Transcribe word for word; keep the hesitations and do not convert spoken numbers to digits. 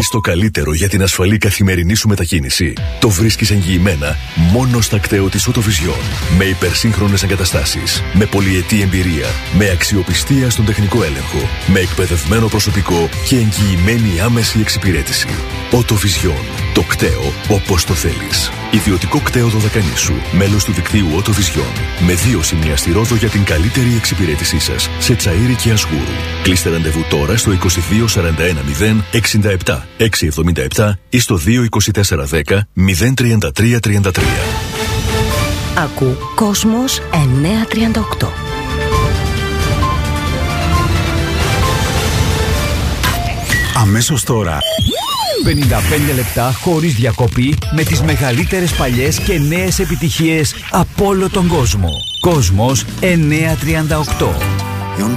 Θέλεις το καλύτερο για την ασφαλή καθημερινή σου μετακίνηση? Το βρίσκεις εγγυημένα μόνο στα κτέο της Autovision. Με υπερσύγχρονες εγκαταστάσεις, με πολυετή εμπειρία, με αξιοπιστία στον τεχνικό έλεγχο, με εκπαιδευμένο προσωπικό και εγγυημένη άμεση εξυπηρέτηση. Autovision. Το κτέο όπως το θέλεις. Ιδιωτικό κτέο Δωδεκανήσου. Μέλος του δικτύου Autovision. Με δύο σημεία στη Ρόδο για την καλύτερη εξυπηρέτησή σας. Σε Τσαΐρι και Ασγούρου. Κλείστε ραντεβού τώρα στο είκοσι δύο σαράντα ένα μηδέν εξήντα επτά εξακόσια εβδομήντα επτά ή στο δύο είκοσι τέσσερα δέκα μηδέν τριάντα τρία τριάντα τρία. Ακού Κόσμος εννιακόσια τριάντα οκτώ. Αμέσως τώρα πενήντα πέντε λεπτά χωρίς διακοπή με τις μεγαλύτερες παλιές και νέες επιτυχίες από όλο τον κόσμο. Κόσμος εννιακόσια τριάντα οκτώ.